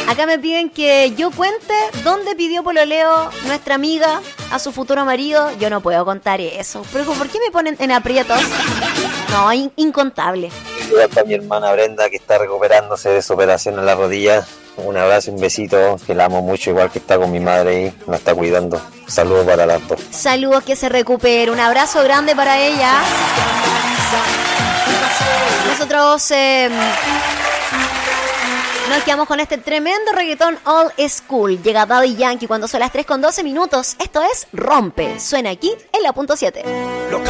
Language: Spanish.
Acá me piden que yo cuente dónde pidió pololeo nuestra amiga a su futuro marido. Yo no puedo contar eso. Pero ¿por qué me ponen en aprietos? No, incontable. Para mi hermana Brenda, que está recuperándose de su operación en la rodilla. Un abrazo y un besito, que la amo mucho, igual que está con mi madre ahí, me está cuidando. Saludos para las dos. Saludos, que se recupere. Un abrazo grande para ella. Nosotros nos quedamos con este tremendo reggaetón old school. Llega Daddy Yankee cuando son las 3:12 minutos. Esto es Rompe. Suena aquí en la .7.